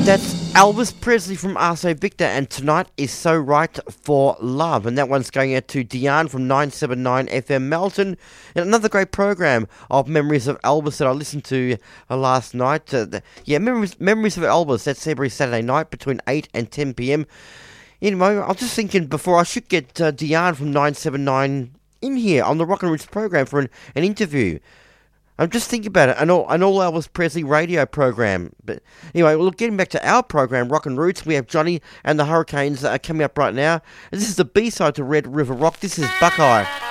That's Elvis Presley from R.So Victor, and Tonight Is So Right for Love. And that one's going out to Diane from 979 FM Melton. And another great program of Memories of Elvis that I listened to last night. Memories of Elvis. That's every Saturday night between 8 and 10 p.m. Anyway, I was just thinking before I should get Diane from 979 in here on the Rock and Roots program for an interview. I'm just thinking about it, an all Elvis Presley radio program. But anyway, well, getting back to our program, Rock and Roots, we have Johnny and the Hurricanes coming up right now. And this is the B-side to Red River Rock. This is Buckeye.